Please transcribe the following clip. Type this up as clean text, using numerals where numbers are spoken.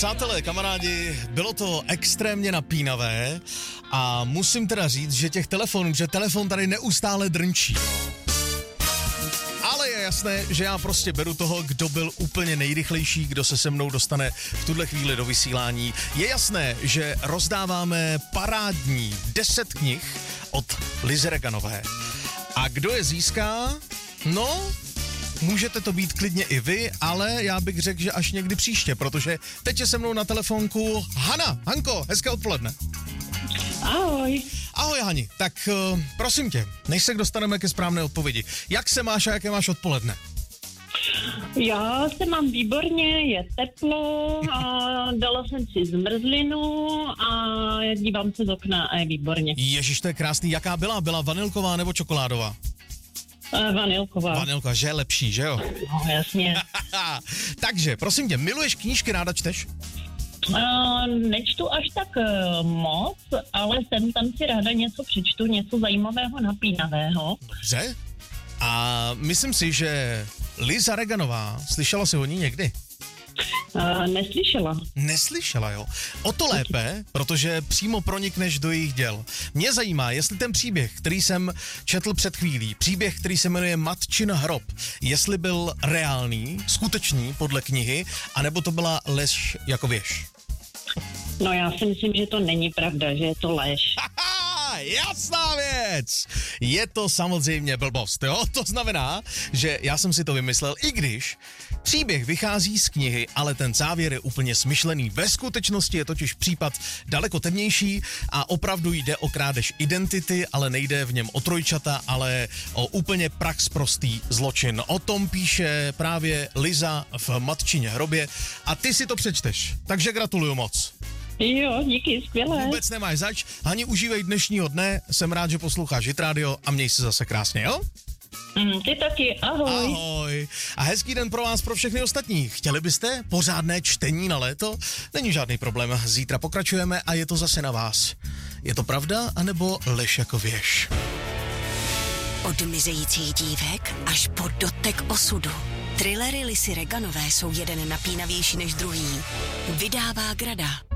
Přátelé, kamarádi, bylo to extrémně napínavé a musím teda říct, že že telefon tady neustále drnčí. Ale je jasné, že já prostě beru toho, kdo byl úplně nejrychlejší, kdo se mnou dostane v tuhle chvíli do vysílání. Je jasné, že rozdáváme parádní 10 knih od Lizy Reganové. A kdo je získá? No, můžete to být klidně i vy, ale já bych řekl, že až někdy příště, protože teď je se mnou na telefonku Hanko, hezké odpoledne. Ahoj. Ahoj Hani, tak prosím tě, než se dostaneme ke správné odpovědi, jak se máš a jaké máš odpoledne? Já se mám výborně, je teplo a dala jsem si zmrzlinu a dívám se z okna a je výborně. Ježiš, to je krásný, jaká byla? Byla vanilková nebo čokoládová? Vanilková. Vanilka, že je lepší, že jo? No, jasně. Takže, prosím tě, miluješ knížky, ráda čteš? Nečtu až tak moc, ale sem tam si ráda něco přečtu, něco zajímavého, napínavého. Dobře. A myslím si, že Liza Reganová, slyšela jsi o ní někdy? Neslyšela. Neslyšela, jo. O to lépe, protože přímo pronikneš do jejich děl. Mě zajímá, jestli ten příběh, který jsem četl před chvílí, příběh, který se jmenuje Matčin hrob, jestli byl reálný, skutečný podle knihy, anebo to byla lež jako věž. No já si myslím, že to není pravda, že je to lež. Jasná věc! Je to samozřejmě blbost, jo? To znamená, že já jsem si to vymyslel, i když příběh vychází z knihy, ale ten závěr je úplně smyšlený. Ve skutečnosti je totiž případ daleko temnější a opravdu jde o krádež identity, ale nejde v něm o trojčata, ale o úplně praxprostý zločin. O tom píše právě Liza v Matčině hrobě a ty si to přečteš, takže gratuluju moc. Jo, díky, skvělé. Vůbec nemáš zač. Hani, užívej dnešního dne, jsem rád, že posloucháš Hit Radio a měj se zase krásně, jo? Ty taky, ahoj. Ahoj. A hezký den pro vás, pro všechny ostatní. Chtěli byste pořádné čtení na léto? Není žádný problém, zítra pokračujeme a je to zase na vás. Je to pravda, anebo lež jako věž? Od mizejících dívek až po dotek osudu. Thrillery Lizy Reganové jsou jeden napínavější než druhý. Vydává Grada.